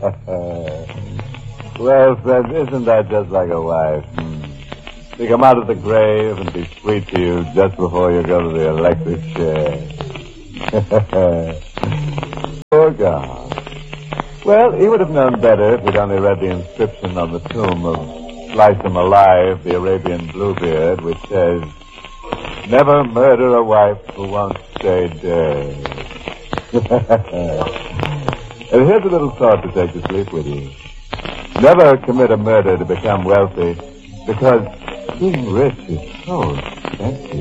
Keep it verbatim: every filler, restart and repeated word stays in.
Well, Fred, isn't that just like a wife? Hmm. To come out of the grave and be sweet to you just before you go to the electric chair. Poor God. Well, he would have known better if he'd only read the inscription on the tomb of Slice 'em Alive, the Arabian Bluebeard, which says, "Never murder a wife who won't stay dead." And here's a little thought to take to sleep with you. Never commit a murder to become wealthy, because being rich is so expensive.